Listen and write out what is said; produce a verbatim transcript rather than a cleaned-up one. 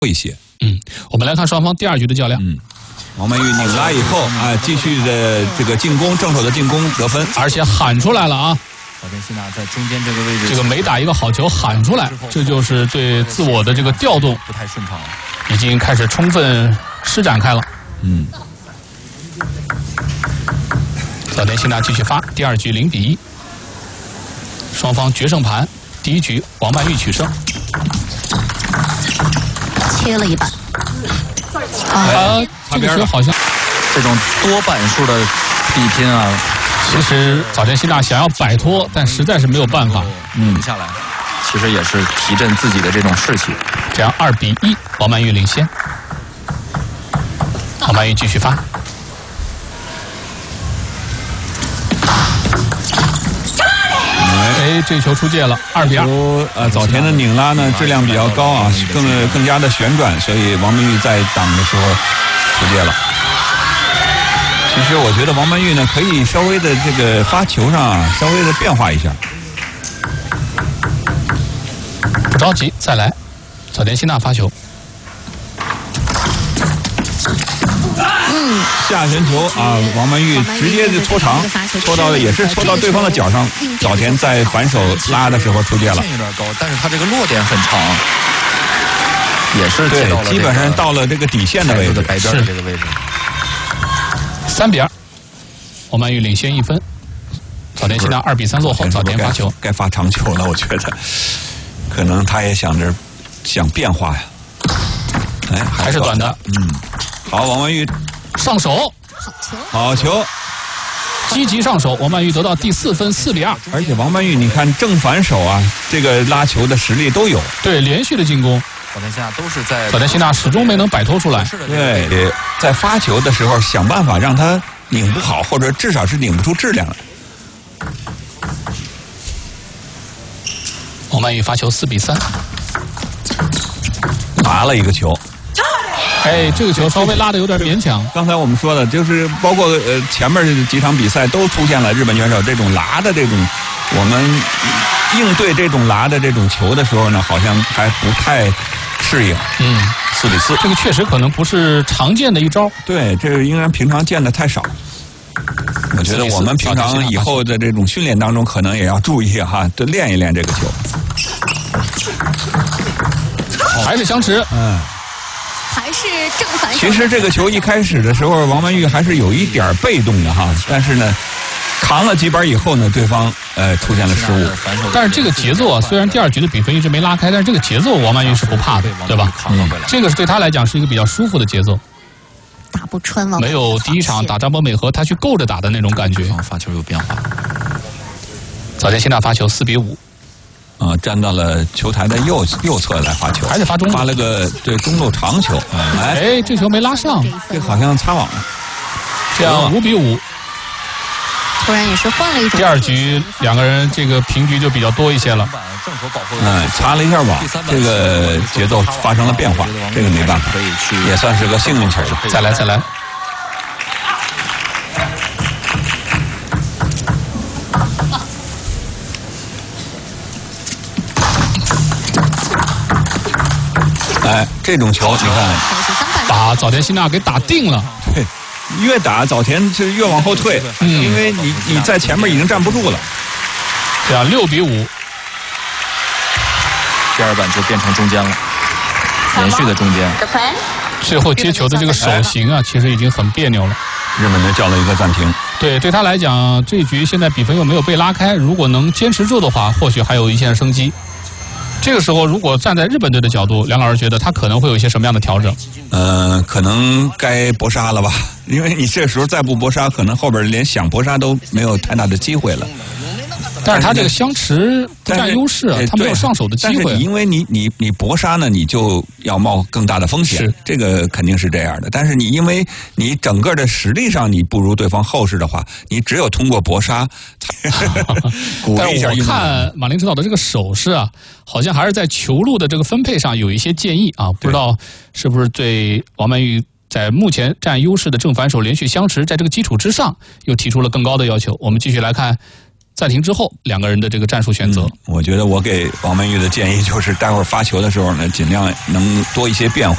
一些。 嗯，我们来看双方第二局的较量。 嗯，王曼玉拧拉以后啊，继续的这个进攻，正手的进攻得分， 而且喊出来了啊！ 小田希娜在中间这个位置， 这个每打一个好球喊出来，这就是对自我的这个调动不太顺畅了， 已经开始充分施展开了。 嗯， 小田希娜继续发，第二局零比一，双方决胜盘。第一局王曼玉取胜， 切了一半。 啊，这个球好像这种多板数的比拼啊， 其实早田希娜想要摆脱，但实在是没有办法。 嗯，下来，其实也是提振自己的这种士气。 这样二比一，王曼玉领先。王曼玉继续发。哎，这球出界了，二比二。 呃，早田的拧拉呢质量比较高啊，更更加的旋转，所以王曼玉在挡的时候出界了。其实我觉得王曼玉呢可以稍微的这个发球上啊稍微的变化一下。 不着急，再来。早田希娜发球。 嗯， 下旋球啊，王曼玉直接就搓长，搓到也是搓到对方的脚上。早田在反手拉的时候出界了， 有点高，但是他这个落点很长，也是对，基本上到了这个底线的位置， 白边的这个位置。 三比二，王曼玉领先一分。早田希娜二比三落后，早田发球， 该发长球了，我觉得，可能他也想着想变化呀。哎， 还是短的， 嗯，好，王曼玉上手， 好球， 好球， 积极上手，王曼玉得到第四分，四比二。 而且王曼玉，你看正反手啊，这个拉球的实力都有。 对，连续的进攻， 早田希娜都是在， 早田希娜始终没能摆脱出来。 对，在发球的时候想办法让他拧不好，或者至少是拧不出质量来。 王曼玉发球四比三， 拿了一个球。 哎，这个球稍微拉的有点勉强。 刚才我们说的，就是包括呃前面几场比赛都出现了日本选手这种拉的这种，我们应对这种拉的这种球的时候呢，好像还不太适应。 嗯， 四比四， 这个确实可能不是常见的一招。 对，这个应该平常见的太少。我觉得我们平常以后的这种训练当中，可能也要注意哈，多练一练这个球。 还是相持。 嗯。 还是正反手。 其实这个球一开始的时候，王曼玉还是有一点被动的哈，但是呢，扛了几板以后呢，对方呃出现了失误。 但是这个节奏啊，虽然第二局的比分一直没拉开，但是这个节奏王曼玉是不怕的，对吧？嗯，这个是对他来讲是一个比较舒服的节奏。 打不穿王， 没有第一场打张博美和他去够着打的那种感觉。 发球有变化。 早田希娜发球四比五。 啊，站到了球台的右右侧来发球， 还得发中路， 发了个对中路长球。 哎，哎，这球没拉上， 这好像擦网了。 这样五比五。 突然也是换了一种。 第二局两个人这个平局就比较多一些了。 嗯，擦了一下网，这个节奏发生了变化，这个没办法，也算是个幸运球。 再来，再来。 哎，这种球你看， 把早田希娜给打定了。 对，越打早田是越往后退，嗯、因为你你在前面已经站不住了。 这样六比五， 第二板就变成中间了，连续的中间。 最后接球的这个手型啊，其实已经很别扭了。 日本队叫了一个暂停。 对，对他来讲，这一局现在比分又没有被拉开，如果能坚持住的话，或许还有一线生机。这个时候，如果站在日本队的角度，梁老师觉得他可能会有一些什么样的调整？ 呃，可能该搏杀了吧，因为你这时候再不搏杀，可能后边连想搏杀都没有太大的机会了。 但是他这个相持不占优势啊，他没有上手的机会。 但是因为你你你搏杀呢，你就要冒更大的风险，是这个肯定是这样的。但是你因为你整个的实力上你不如对方后势的话，你只有通过搏杀才鼓励一下。 但我看马林指导的这个手势啊，好像还是在球路的这个分配上有一些建议啊，不知道是不是对王曼玉在目前占优势的正反手连续相持，在这个基础之上又提出了更高的要求。我们继续来看暂停之后两个人的这个战术选择。 嗯、我觉得我给王文玉的建议就是，待会儿发球的时候呢，尽量能多一些变化。